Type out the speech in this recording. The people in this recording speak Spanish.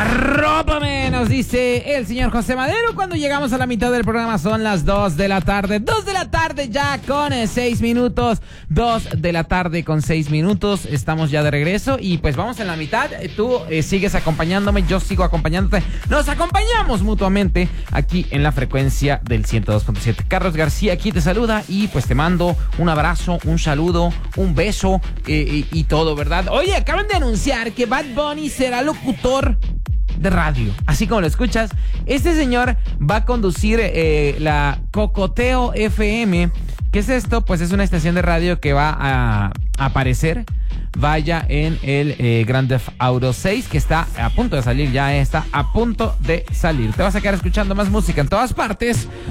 Arrópame, nos dice el señor José Madero. Cuando llegamos a la mitad del programa son las 2 de la tarde. 2 de la tarde ya con 6 minutos. 2 de la tarde con 6 minutos. Estamos ya de regreso y pues vamos en la mitad. Tú sigues acompañándome, yo sigo acompañándote. Nos acompañamos mutuamente aquí en la frecuencia del 102.7. Carlos García aquí te saluda y pues te mando un abrazo, un saludo, un beso y todo, ¿verdad? Oye, acaban de anunciar que Bad Bunny será locutor de radio, así como lo escuchas. Este señor va a conducir la Cocoteo FM. ¿Qué es esto? Pues es una estación de radio que va a aparecer, vaya, en el Grand Theft Auto 6, que está a punto de salir, ya está a punto de salir. Te vas a quedar escuchando más música en todas partes.